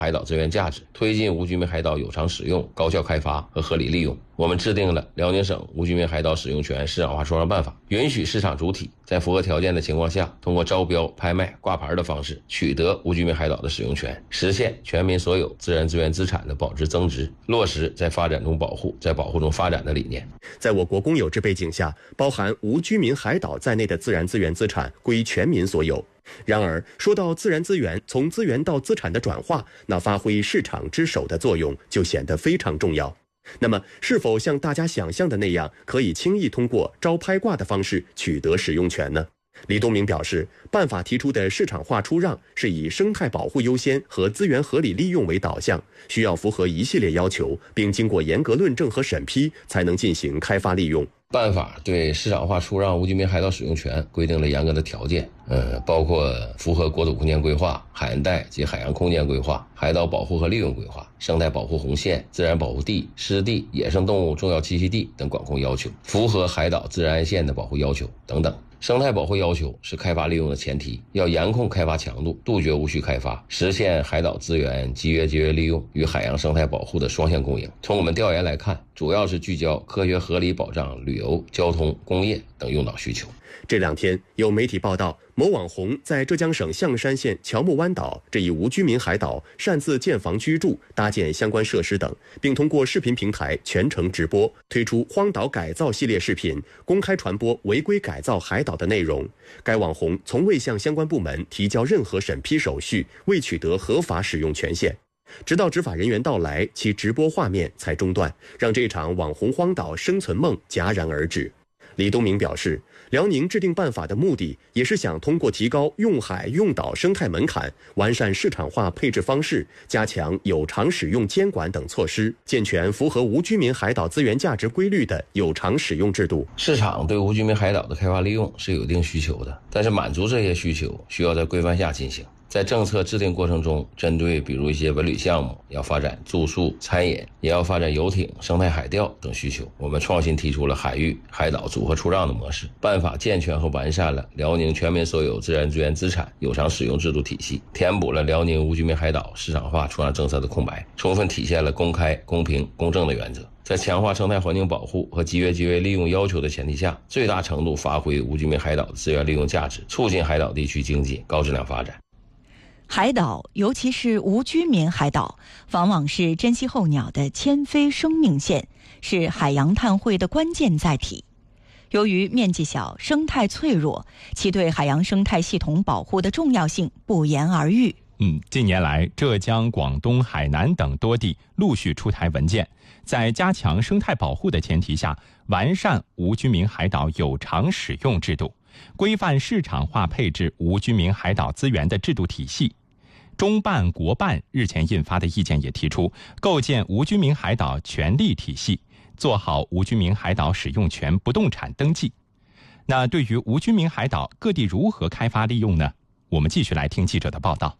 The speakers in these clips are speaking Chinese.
海岛资源价值，推进无居民海岛有偿使用、高效开发和合理利用。我们制定了辽宁省无居民海岛使用权市场化出让办法，允许市场主体在符合条件的情况下，通过招标、拍卖、挂牌的方式取得无居民海岛的使用权，实现全民所有自然资源资产的保值增值，落实在发展中保护、在保护中发展的理念。 在我国公有制背景下，包含无居民海岛在内的自然资源资产归全民所有。然而，说到自然资源从资源到资产的转化，那发挥市场之手的作用就显得非常重要。那么，是否像大家想象的那样，可以轻易通过招拍挂的方式取得使用权呢？李东明表示，办法提出的市场化出让是以生态保护优先和资源合理利用为导向，需要符合一系列要求，并经过严格论证和审批，才能进行开发利用。 办法对市场化出让无居民海岛使用权规定了严格的条件，包括符合国土空间规划、海岸带及海洋空间规划、海岛保护和利用规划、生态保护红线、自然保护地、湿地、野生动物重要栖息地等管控要求，符合海岛自然岸线的保护要求等等。生态保护要求是开发利用的前提，要严控开发强度，杜绝无序开发，实现海岛资源集约节约利用与海洋生态保护的双向共赢。从我们调研来看，主要是聚焦科学合理保障旅游、交通、工业等用岛需求。 这两天有媒体报道，某网红在浙江省象山县乔木湾岛这一无居民海岛擅自建房居住、搭建相关设施等，并通过视频平台全程直播，推出荒岛改造系列视频，公开传播违规改造海岛的内容。该网红从未向相关部门提交任何审批手续，未取得合法使用权限。直到执法人员到来，其直播画面才中断，让这场网红荒岛生存梦戛然而止。李东明表示，辽宁制定办法的目的也是想通过提高用海用岛生态门槛，完善市场化配置方式，加强有偿使用监管等措施，健全符合无居民海岛资源价值规律的有偿使用制度。 市场对无居民海岛的开发利用是有一定需求的，但是满足这些需求需要在规范下进行。在政策制定过程中，针对比如一些文旅项目，要发展住宿、餐饮，也要发展游艇、生态海钓等需求，我们创新提出了海域、海岛组合出让的模式。办法健全和完善了辽宁全民所有自然资源资产有偿使用制度体系，填补了辽宁无居民海岛市场化出让政策的空白，充分体现了公开、公平、公正的原则。在强化生态环境保护和集约节约利用要求的前提下，最大程度发挥无居民海岛的资源利用价值，促进海岛地区经济高质量发展。 海岛，尤其是无居民海岛，往往是珍稀候鸟的迁飞生命线，是海洋碳汇的关键载体。由于面积小、生态脆弱，其对海洋生态系统保护的重要性不言而喻。 近年来，浙江、广东、海南等多地陆续出台文件，在加强生态保护的前提下，完善无居民海岛有偿使用制度，规范市场化配置无居民海岛资源的制度体系。中办、国办日前印发的意见也提出，构建无居民海岛权利体系，做好无居民海岛使用权不动产登记。那对于无居民海岛，各地如何开发利用呢？我们继续来听记者的报道。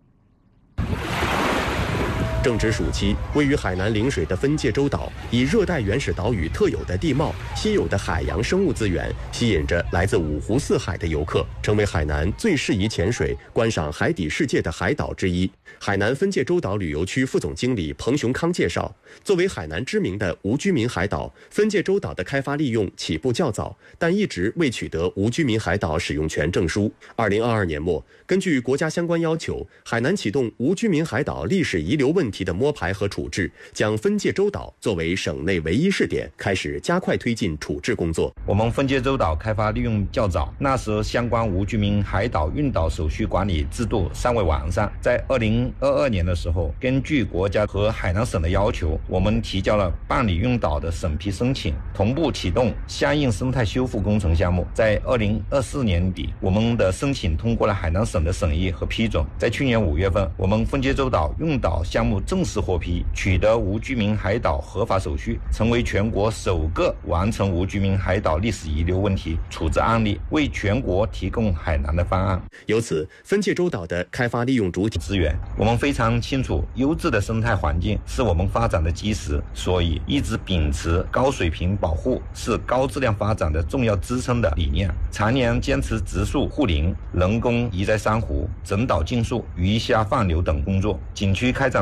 正值暑期，位于海南陵水的分界洲岛，以热带原始岛屿特有的地貌、稀有的海洋生物资源，吸引着来自五湖四海的游客，成为海南最适宜潜水、观赏海底世界的海岛之一。海南分界洲岛旅游区副总经理彭雄康介绍，作为海南知名的无居民海岛，分界洲岛的开发利用起步较早，但一直未取得无居民海岛使用权证书。2022年末，根据国家相关要求，海南启动无居民海岛历史遗留问题的摸排和处置，将分界洲岛作为省内唯一试点，开始加快推进处置工作。 我们分界洲岛开发利用较早，那时候相关无居民海岛运岛手续管理制度尚未完善。在2022年的时候，根据国家和海南省的要求，我们提交了办理运岛的审批申请，同步启动相应生态修复工程项目。在2024年底，我们的申请通过了海南省的审议和批准。在去年5月份，我们分界洲岛运岛项目正式获批，取得无居民海岛合法手续，成为全国首个完成无居民海岛历史遗留问题处置案例，为全国提供海南的方案。 由此，分界洲岛的开发利用主体资源，我们非常清楚，优质的生态环境是我们发展的基石，所以一直秉持高水平保护是高质量发展的重要支撑的理念，常年坚持植树护林、人工移栽珊瑚、整岛净树、鱼虾放流等工作。景区开展